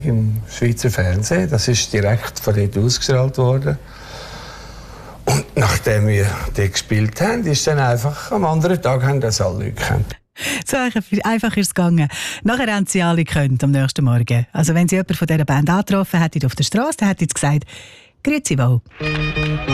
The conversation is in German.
im Schweizer Fernsehen. Das ist direkt von dort ausgestrahlt worden. Und nachdem wir dort gespielt haben, ist dann einfach am anderen Tag haben das alle Leute gekannt. So einfach ist es gegangen. Nachher haben sie alle gekannt am nächsten Morgen. Also wenn sie jemanden von dieser Band angetroffen hätten auf der Straße, dann hätten sie gesagt, «Grüezi wohl.»